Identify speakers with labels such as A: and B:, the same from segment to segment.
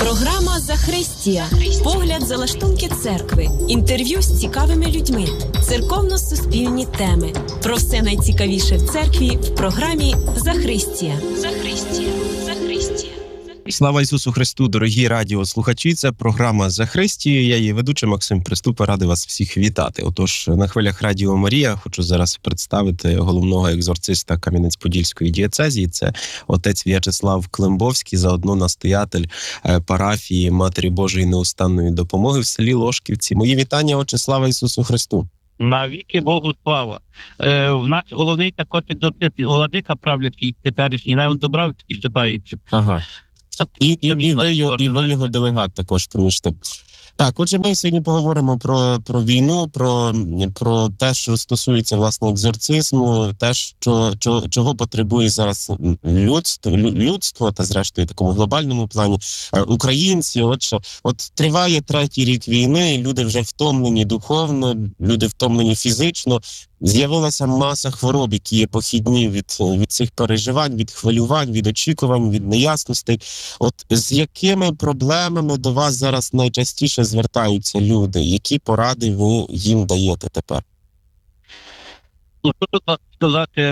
A: Програма «Захристія». Погляд за лаштунки церкви. Інтерв'ю з цікавими людьми. Церковно-суспільні теми. Про все найцікавіше в церкві в програмі «Захристія». Захристія. Захристія.
B: Слава Ісусу Христу, дорогі радіослухачі! Це програма «Захристія». Я її ведучий Максим Приступа, радий вас всіх вітати. Отож, на хвилях Радіо Марія хочу зараз представити головного екзорциста Кам'янець-Подільської дієцезії. Це отець В'ячеслав Климбовський, заодно настоятель парафії Матері Божої Неустанної Допомоги в селі Лошківці. Мої вітання, отче, слава Ісусу Христу!
C: Навіки Богу слава. В нас головний також екзорцист, владика правлячий теперішній, Леон Дубравський читається.
B: Ага. І ви його делегат також приміжте. Так, отже, ми сьогодні поговоримо про війну, про те, що стосується, власне, екзорцизму, те, чого потребує зараз людство та, зрештою, в такому глобальному плані, українці. От триває 3-й рік війни, люди вже втомлені духовно, люди втомлені фізично. З'явилася маса хвороб, які є похідні від цих переживань, від хвилювань, від очікувань, від неясностей. От з якими проблемами до вас зараз найчастіше звертаються люди? Які поради ви їм даєте тепер?
C: Хочу сказати,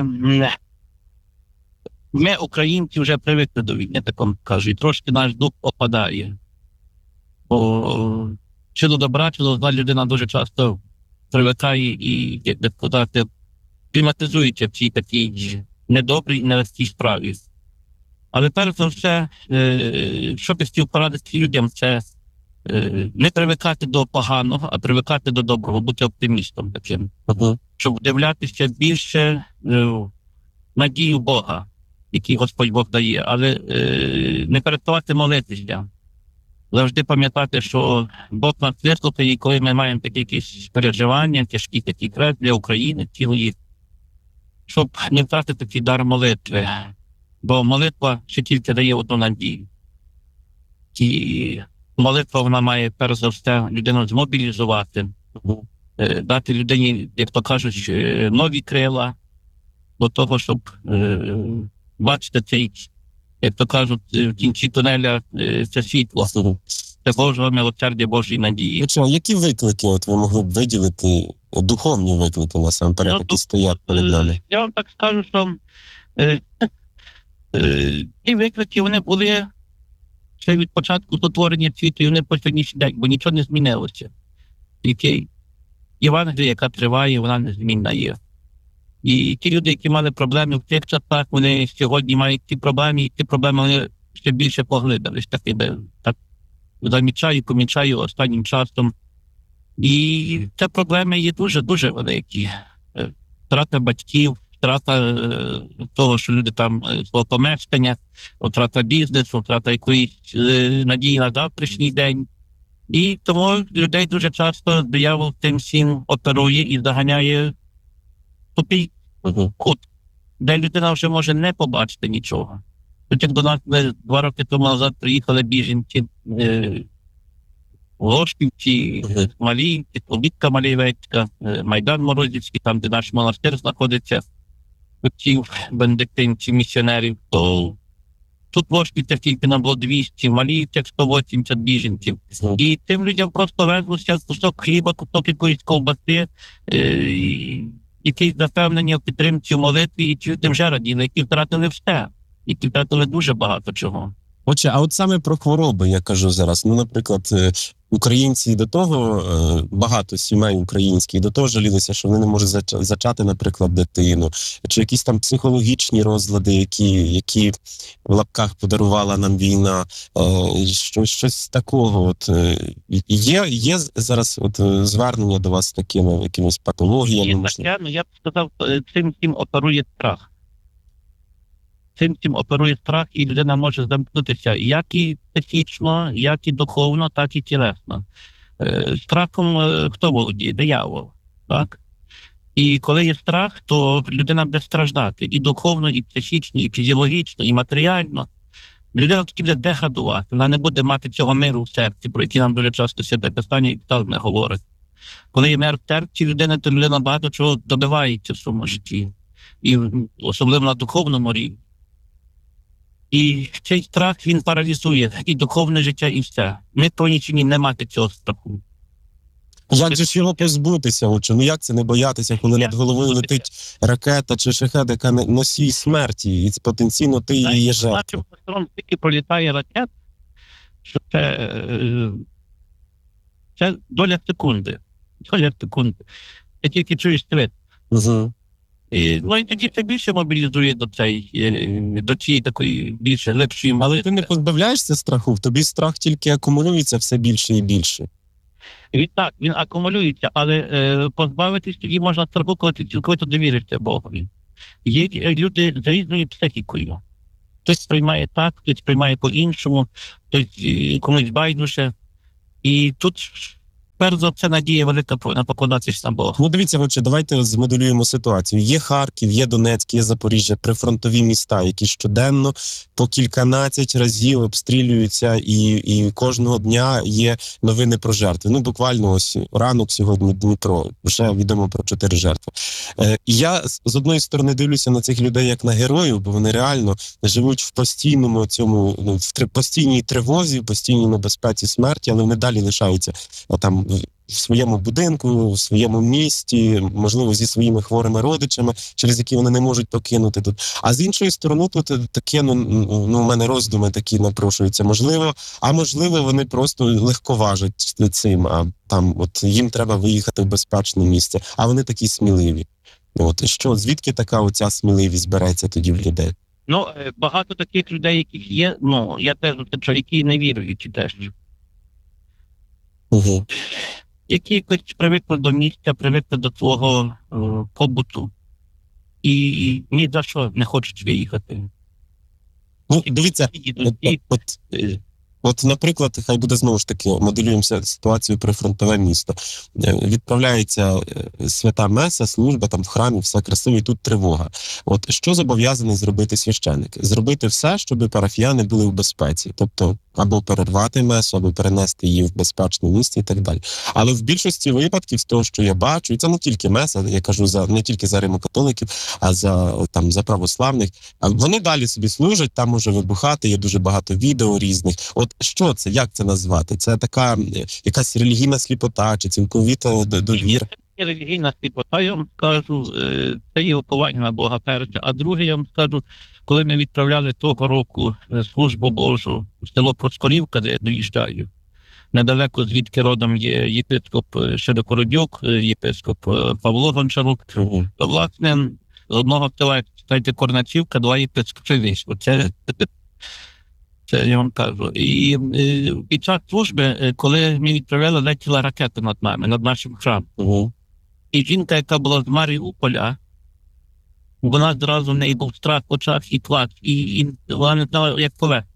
C: ми, українці, вже привикли до війни, такому кажу, і трошки наш дух опадає. Бо чи до добра, чи до зла людина дуже часто привикає і, як би сказати, кліматизується в цій такій недобрій, нелегкій справі. Але перш за все, що б хотів порадити людям, це не привикати до поганого, а привикати до доброго, бути оптимістом таким. Щоб вдивлятися більше надію Бога, який Господь Бог дає, але не переставати молитися. Завжди пам'ятати, що Бог нас вислухає, і коли ми маємо такі якісь переживання, тяжкі такі крест для України, цілої, щоб не втратити такий дар молитви. Бо молитва ще тільки дає одну надію. І молитва, вона має, перш за все, людину змобілізувати, дати людині, як то кажуть, нові крила, до того, щоб бачити цей, як то кажуть, в кінці тунеля це світло. Це Божого милосердя, Божої надії.
B: Які виклики от ви могли б виділити, духовні виклики, насамперед, які стоять перед нами?
C: Я вам так скажу, що ці виклики, вони були ще від початку сотворення світу, і вони по сьогоднішній день, бо нічого не змінилося. Тільки Євангелія, яка триває, вона незмінна є. І ті люди, які мали проблеми в тих часах, вони сьогодні мають ці проблеми, і ці проблеми вони ще більше поглибились. Так помічаю останнім часом. І ці проблеми є дуже-дуже великі. Втрата батьків, втрата того, що люди там, свого помешкання, втрата бізнесу, втрата якоїсь надії на завтрашній день. І тому людей дуже часто диявол тим всім оперує і заганяє тупий кут, де людина вже може не побачити нічого. Як до нас 2 роки тому назад приїхали біженці Лошківці, Маліївці, Обідка Малієвецька, Майдан Морозівський, там, де наш монастир знаходиться, отців бенедиктинців, місіонерів, то тут в Лошківцях тільки нам було 200, в Маліївцях 180 біженців. І тим людям просто везлося кусок хліба, кусок якоїсь ковбаси, якісь запевнення в підтримці, в молитві, і ці люди вже раділи, які втратили все, які втратили дуже багато чого.
B: Отже, а от саме про хвороби, я кажу зараз. Наприклад, українці до того, багато сімей українських до того жалілися, що вони не можуть зачати, наприклад, дитину. Чи якісь там психологічні розлади, які в лапках подарувала нам війна. Щось такого. От є зараз от звернення до вас з такими якимись патологіями?
C: Я б сказав, цим всім оперує страх. Цим оперує страх, і людина може замкнутися як і психічно, як і духовно, так і тілесно. Страхом хто володіє? Диявол. Так? І коли є страх, то людина буде страждати і духовно, і психічно, і фізіологічно, і матеріально. Людина тоді буде деградувати, вона не буде мати цього миру в серці, про який нам дуже часто Святе Писання і не говорить. Коли є мир в серці людини, то людина багато чого добивається в своєму житті. І особливо на духовному рівні. І цей страх, він паралізує і духовне життя, і все. Ми повинні не мати цього страху.
B: Як же ж його позбутися, отче? Ну як це не боятися, коли над головою летить ракета чи шахет, яка носій смерті, і потенційно ти її є жертва?
C: Тільки пролітає ракет, що це доля секунди. Доля секунди. Ти тільки чуєш світ.
B: Угу.
C: І тоді це більше мобілізує до цієї такої більше легшої молитви.
B: Ти не позбавляєшся страху, в тобі страх тільки акумулюється все більше і більше.
C: Він акумулюється, але позбавитись тоді можна страху, коли ти цілковито довіришся Богові. Є люди з різною психікою. Хтось сприймає так, хтось сприймає по-іншому, хтось комусь байдуже. І тут перш за все надія велика на покладатися на Бога.
B: Ну дивіться, отче, давайте змоделюємо ситуацію. Є Харків, є Донецьк, є Запоріжжя, прифронтові міста, які щоденно по кільканадцять разів обстрілюються, і кожного дня є новини про жертви. Ну буквально ось ранок сьогодні Дніпро, вже відомо про 4 жертви. Я з одної сторони дивлюся на цих людей як на героїв, бо вони реально живуть в постійному цьому, в постійній тривозі, в постійній небезпеці смерті, але вони далі лишаються там в своєму будинку, в своєму місті, можливо, зі своїми хворими родичами, через які вони не можуть покинути тут. А з іншої сторони, тут таке, у мене роздуми такі напрошуються. Можливо, вони просто легковажать цим, а там от їм треба виїхати в безпечне місце, а вони такі сміливі. От що, звідки така оця сміливість береться тоді в людей?
C: Ну, багато таких людей, яких є, я теж, які не віруючі теж.
B: Угу.
C: Які якось привикли до місця, привикли до свого побуту. І ні за що не хочуть виїхати.
B: Ну, дивіться, от, наприклад, хай буде знову ж таки, моделюємося ситуацію прифронтове місто. Відправляється свята меса, служба там в храмі, все красиво, і тут тривога. От що зобов'язаний зробити священник? Зробити все, щоб парафіяни були в безпеці. Тобто, або перервати месу, або перенести її в безпечне місце і так далі. Але в більшості випадків, з того, що я бачу, і це не тільки меса, я кажу не тільки за римокатоликів, а за православних, вони далі собі служать, там може вибухати, є дуже багато відео різних. От що це, як це назвати? Це така якась релігійна сліпота, чи цілковіта довіра?
C: Це релігійна сліпота, я вам скажу, це є уповання на Бога перше. А друге, я вам скажу, коли ми відправляли того року службу Божу в село Проскорівка, де я доїжджаю, недалеко звідки родом є єпископ Широкородюк, єпископ Павло Гончарук, то, власне, з одного села, знаєте, Корначівка, 2 єпископи вийшло. Це я вам кажу. І під час служби, коли ми відправляли, летіла ракета над нами, над нашим храмом. І жінка, яка була з Маріуполя, вона зразу в неї був страх в очах і плач, і вона не знала, як повести.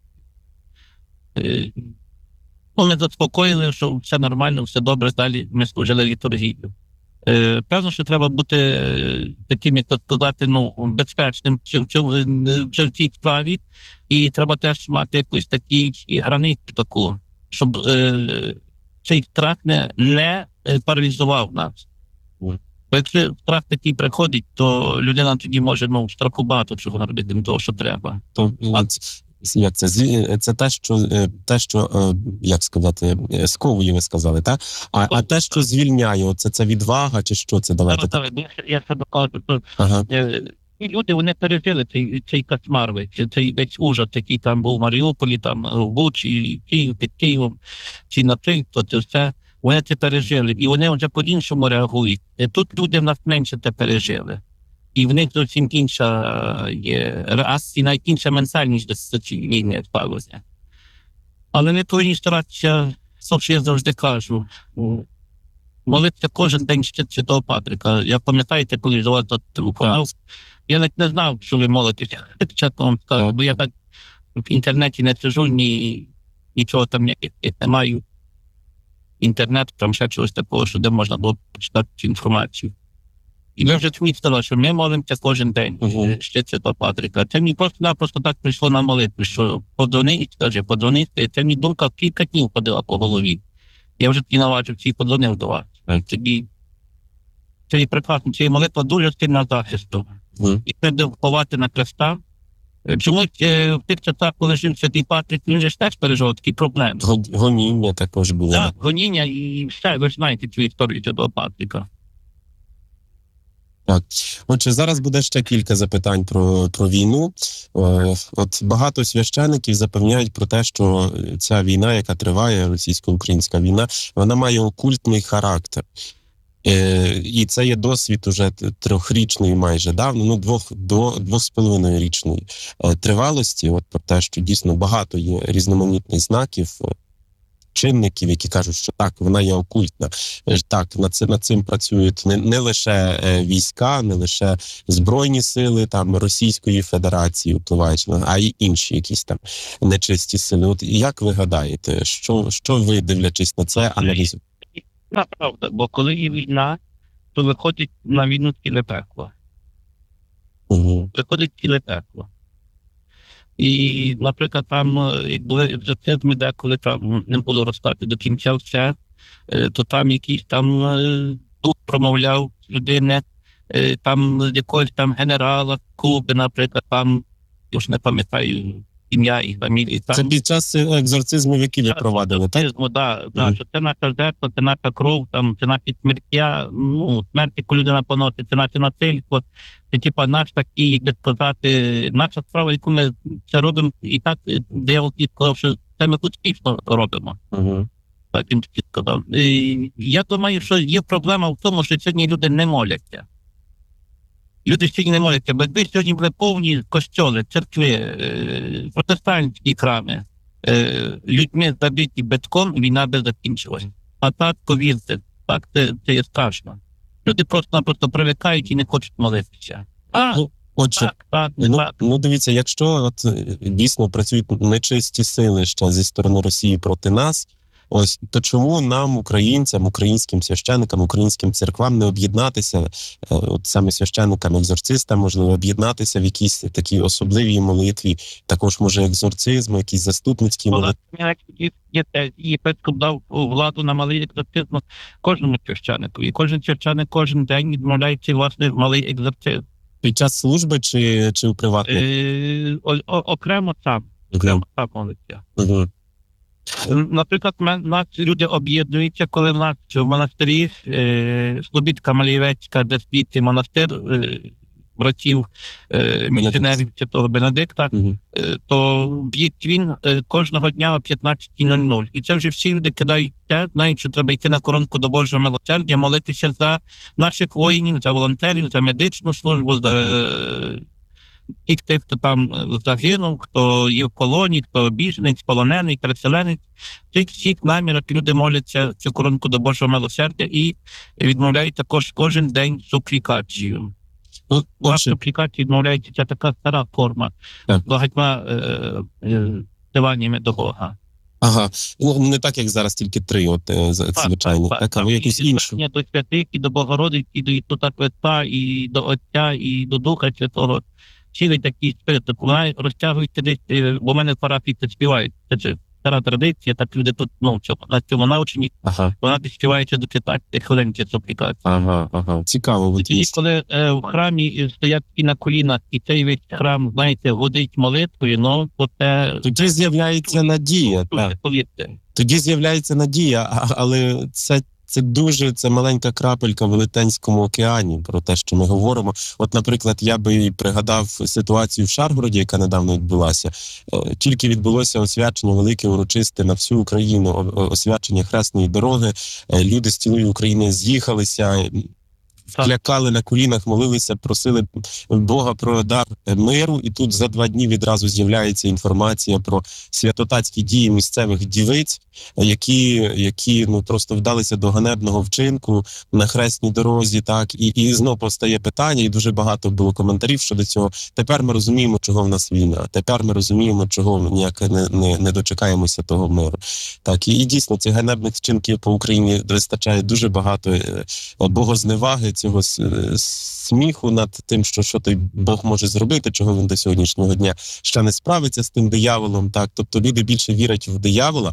C: Ми заспокоїли, що все нормально, все добре, далі ми служили літургію. Певно, що треба бути таким, як сказати, безпечним в цій справі, і треба теж мати якусь такі границю таку, щоб цей страх не паралізував нас. Бо якщо страх такий приходить, то людина тоді може в страху багато чого робити, не того, що треба.
B: Як це? Це те, що, як сказати, сковує, ви сказали, так? А те, що звільняє, це відвага, чи що це? Давайте.
C: Я це докажу. І люди, вони пережили цей кошмар, цей весь ужас, який там був в Маріуполі, там в Бучі, під Києвом, чи наприклад, це все. Вони це пережили, і вони вже по-іншому реагують. Тут люди в нас менше це пережили. І в них зовсім інша є реакція, навіть інша ментальність до цієї війни склалася. Але ми повинні старатися, що я завжди кажу, молитися кожен день Святого Патрика. Я пам'ятаєте, коли до вас телефонував, я навіть не знав, що ви молитеся. Чесно вам скажу, бо я так в інтернеті не сижу, нічого там не маю. Інтернет, там ще чогось такого, що де можна було почитати цю інформацію. І ми вже сказали, що ми молимося кожен день, ще Святого Патрика. Це мені просто так прийшло на молитву, що подзвони, це мені думка кілька днів ходила по голові. Я вже тоді наважив, подзвонив до вас. Тоді це є прекрасно, це є молитва дуже сильна захисту. І треба вховати на Христа, Чомусь в тих часах, коли жив Святий Патрик, він же ж теж пережив такі проблеми.
B: Гоніння також було.
C: Так, гоніння і все, ви ж знаєте цю історію Святого Патрика.
B: Так. Отже, зараз буде ще кілька запитань про війну. От багато священиків запевняють про те, що ця війна, яка триває, російсько-українська війна, вона має окультний характер. І це є досвід уже 3-річної майже давно, 2,5-річної тривалості. От про те, що дійсно багато є різноманітних знаків, чинників, які кажуть, що так, вона є окультна. Так, над цим працюють не лише війська, не лише Збройні сили там Російської Федерації впливають, а й інші якісь там нечисті сили. От як ви гадаєте, що ви, дивлячись на це, аналізуєте?
C: Правда, бо коли є війна, то виходить на війну ціле пекло.
B: Угу.
C: Виходить ціле пекло. І, наприклад, там, як були екзорцизми, деколи там не було розстати до кінця все, то там якийсь там дух промовляв людини, там якогось там генерала Куби, наприклад, там, я ж не пам'ятаю ім'я і фамілії.
B: Це під час екзорцизмів, які ви провадили, так?
C: Що це наша жертва, це наша кров, там, це наші смертя, смерть, яку людина поносить, це наше насильство, це типа наш такий, як би сказати, наша справа, яку ми це робимо, і так диявол сказав, що це ми успішно робимо.
B: Угу.
C: Так він сказав. І я думаю, що є проблема в тому, що сьогодні люди не моляться. Люди сьогодні не моляться, бо якби сьогодні були повні костьоли, церкви, протестантські храми, людьми забиті битком, війна би закінчилась. А так, повірте, так це є страшно. Люди просто привикають і не хочуть молитися.
B: Отже,
C: так.
B: Дивіться, якщо от дійсно працюють нечисті сили ще зі сторони Росії проти нас, ось, то чому нам, українцям, українським священникам, українським церквам не об'єднатися, от саме священникам, екзорцистам, можливо, об'єднатися в якійсь такій особливій молитві, також, може, екзорцизм, якісь заступницькі молитви?
C: Єпископ дав владу на малий екзорцизм кожному священнику. І кожен священник кожен день відмовляється, власне, в малий екзорцизм.
B: Під час служби чи у приватному?
C: Окремо сам молиться.
B: Угу.
C: Наприклад, нас люди об'єднуються, коли в нас в монастирі Слобідка Малієвецька, де світить монастир братів місіонерів Святого Бенедикта, то б'ють він кожного дня о 15:00. І це вже всі люди кидають те, знають, що треба йти на коронку до Божого милосердя, молитися за наших воїнів, за волонтерів, за медичну службу, за тих, хто там загинув, хто є в полоні, хто біженець, полонений, переселенець. Цих всіх намірах люди моляться цю коронку до Божого милосердя і відмовляють також кожен день суплікацію. Суплікації відмовляється, це така стара форма багатьма взиваннями до Бога.
B: Ага, не так, як зараз, тільки 3, звичайно, а ви якусь іншу.
C: До святих, і до Богородиці, і до Ісуса Христа, і до Отця, і до Духа Святого. Цілий такий спирт, вона розтягується десь, бо в мене в парафії це співають. Це стара традиція, так люди тут, на цьому навчені, вона десь співається до 15 хвилин, ця суплікація.
B: Ага, цікаво.
C: І коли в храмі стоять і на колінах, і цей весь храм, знаєте, водить молитвою, то це...
B: Тоді з'являється надія. Тоді з'являється надія, але це маленька крапелька в Велетенському океані про те, що ми говоримо. От, наприклад, я би пригадав ситуацію в Шаргороді, яка недавно відбулася. Тільки відбулося освячення велике, урочисте на всю Україну, освячення Хресної дороги. Люди з цілої України з'їхалися, клякали на колінах, молилися, просили Бога про дар миру. І тут за 2 дні відразу з'являється інформація про святотатські дії місцевих дівиць, які просто вдалися до ганебного вчинку на Хресній дорозі. Так, і знов постає питання, і дуже багато було коментарів щодо цього. Тепер ми розуміємо, чого в нас війна. Тепер ми розуміємо, чого ми ніяк не дочекаємося того миру. Так, і дійсно цих ганебних вчинків по Україні вистачає дуже багато богозневаги, цього сміху над тим, що той Бог може зробити, чого він до сьогоднішнього дня ще не справиться з тим дияволом. Так, тобто люди більше вірять в диявола,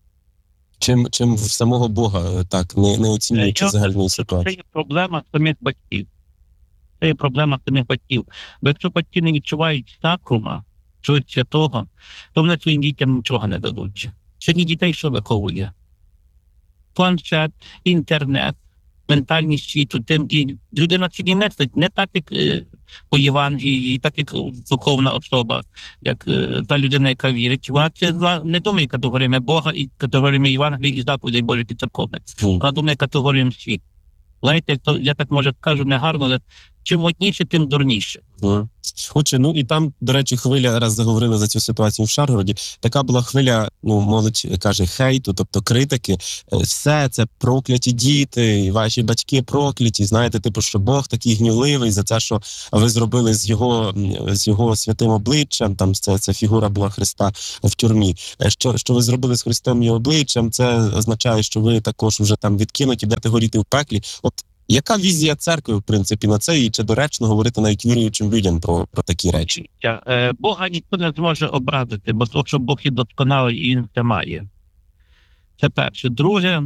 B: чим в самого Бога, так, не оцінюючи загальної ситуації.
C: Це є проблема самих батьків. Бо якщо батьки не відчувають сакрума, чують святого, то вони своїм дітям нічого не дадуть. Сьогодні дітей що виховує? Планшет, інтернет, ментальність світу. І людина сьогодні мислить не так, як по Євангелії, так, як духовна особа, як та людина, яка вірить. Вона це не думає категоріями Бога і категоріями Євангелії і заповідей Божих і церковних. Вона думає категоріями світу. Знаєте, я так, може, кажу негарно, але чим одніше, тим дурніше.
B: Отже, ну і там, до речі, хвиля, раз заговорили за цю ситуацію в Шаргороді, така була хвиля, ну, молодь каже, хейту, тобто критики. Все це прокляті діти, і ваші батьки прокляті, знаєте, типу, що Бог такий гнівливий за те, що ви зробили з його святим обличчям, там це фігура була Христа в тюрмі. Що ви зробили з Христом і обличчям, це означає, що ви також вже там відкинуті, будете горіти в пеклі. От яка візія церкви, в принципі, на це, і чи доречно говорити навіть віруючим людям про такі речі?
C: Бога ніхто не зможе образити, бо то, що Бог є досконалий, і він це має. Це перше. Друге,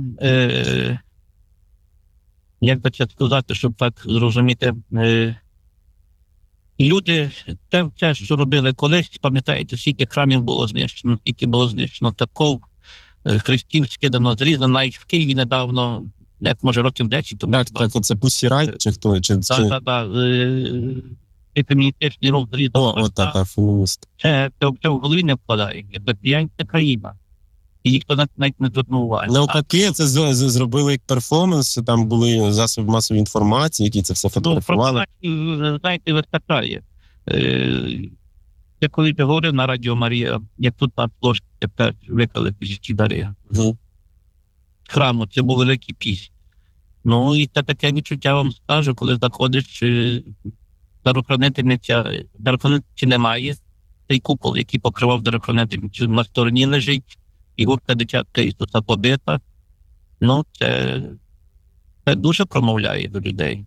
C: як би це сказати, щоб так зрозуміти, люди, те, що робили колись, пам'ятаєте, скільки храмів було знищено, скільки було знищено церков, хрестів скидано, зрізано, навіть в Києві недавно, як може років 10 тому.
B: Так, це Pussy Riot, чи хто?
C: Так. Феміністичний рух зрізано.
B: Так, фемініст.
C: Це в голові не вкладає. Це країна. І ніхто навіть не звернув уваги.
B: Навпаки, це зробили як перформанс, там були засоби масової інформації, які це все фотографували.
C: Знаєте, вистачає. Я коли говорив на Радіо Марія, як тут на площі тепер виклали ці дари. Храму, це був великий піснь. Ну, і це таке відчуття вам скажу, коли заходиш, дарохранительниці немає, цей купол, який покривав дарохранительницю, на стороні лежить, фігурка дитятка Ісуса побита. Ну, це дуже промовляє до людей.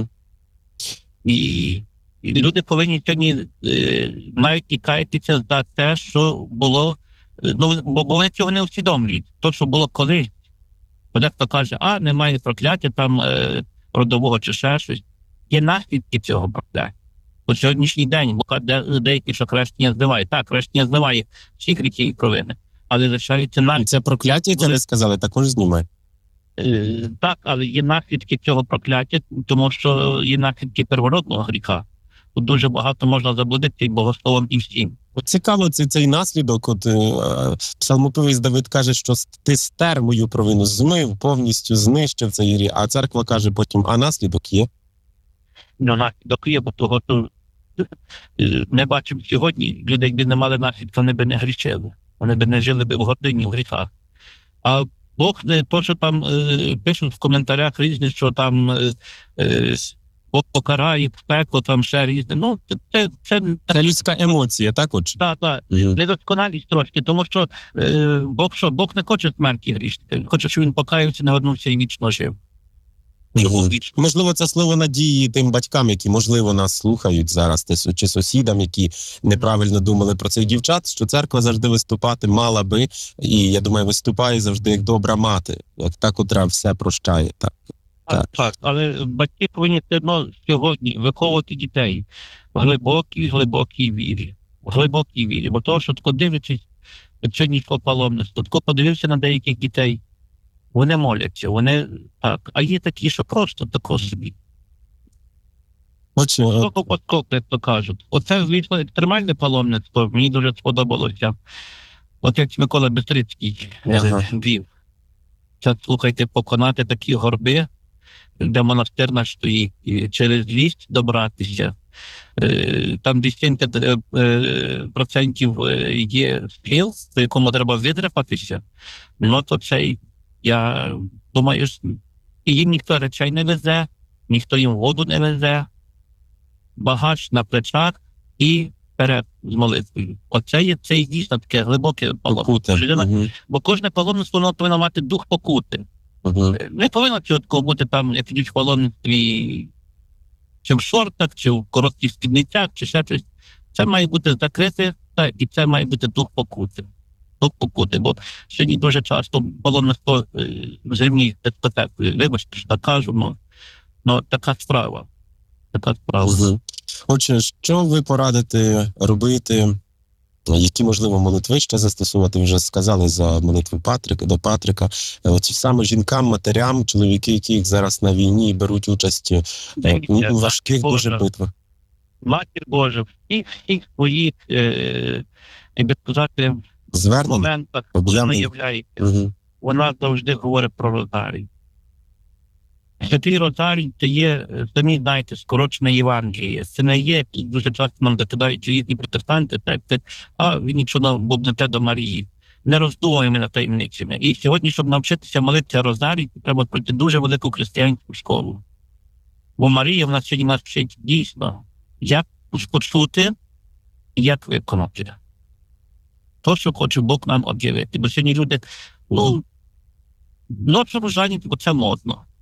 C: І люди повинні сьогодні навіть і каятися за те, що було, ну, бо вони цього не усвідомлюють. То, що було колись. Дехто каже, немає прокляття там родового чи ще щось. Є наслідки цього прокляття. По сьогоднішній день, бо деякі, що хрещення зливає. Так, хрещення зливає всі гріхи і провини. Але лишається наслідки.
B: Це прокляття, яке ви сказали, також знімає.
C: Так, але є наслідки цього прокляття, тому що є наслідки первородного гріха. Тут дуже багато можна заблудити і богословом, і всім.
B: Цікаво, цей наслідок. От псалмопівець Давид каже, що ти стер мою провину, змив, повністю знищив цей гріх. А церква каже потім, а наслідок є?
C: Ну, наслідок є, бо того, що не бачимо сьогодні людей, якби не мали наслідку, вони б не грішили. Вони б не жили б в гордині, в гріхах. А Бог, то, що там пишуть в коментарях різні, що там Бог покарає, в пекло, там ще різне. Ну,
B: це людська емоція, так от?
C: Так. Недосконалість трошки, тому що Бог не хоче смерті грішника. Він хоче, щоб він покаявся, не вернувся і вічно жив.
B: Можливо, це слово надії тим батькам, які, можливо, нас слухають зараз, чи сусідам, які неправильно думали про цих дівчат, що церква завжди виступати мала би, і, я думаю, виступає завжди як добра мати, як та, котра все прощає.
C: Так, але батьки повинні все одно сьогодні виховувати дітей в глибокій вірі. Бо того, що тако дивлячись, сьогоднішнього паломництва, тако подивився на деяких дітей, вони моляться, вони так. А є такі, що просто тако собі. Як то кажуть. Оце, звісно, екстремальне паломництво, мені дуже сподобалося. От як Микола Бистрицький вів. Це, слухайте, поконати такі горби, де монастир наш стоїть, і через ліс добратися. Там 10% є схил, по якому треба видрапатися. Ну, то цей, я думаю, і їм ніхто речей не везе, ніхто їм воду не везе, багаж на плечах і вперед з молитвою. Оце є цей дійсно таке глибоке паломництво. Бо кожне паломництво, воно повинно мати дух покути. Не повинно чітко бути там, як в паломництві, чи в шортах, чи в коротких спідницях, чи ще щось. Це має бути закрите, і це має бути дух покути. Бо сьогодні дуже часто паломництво в землі дискотекою. Вибачте, що так кажу, але така справа.
B: Отже, що ви порадите робити Які, можливо, молитви ще застосувати, вже сказали за молитву Патрика, до Патрика. Оці саме жінкам, матерям, чоловіки, які зараз на війні беруть участь у важких дуже битвах.
C: Матір Божа, всіх своїх, як би сказати,
B: Звернення,
C: моментах, коли вона являється, вона завжди говорить про Розарій. Святий Розарій – це є, самі знаєте, скорочене Євангеліє. Це не є, як дуже часто нам закидають різні протестанти, а ви нічого бубнете до Марії. Не роздумуємо над таємницями. І сьогодні, щоб навчитися молитися Розарій, треба пройти дуже велику християнську школу. Бо Марія в нас сьогодні нас вчить дійсно, як почути, як виконати. То, що хоче Бог нам об'явити. Бо сьогодні люди, в нашому жані, бо це модно.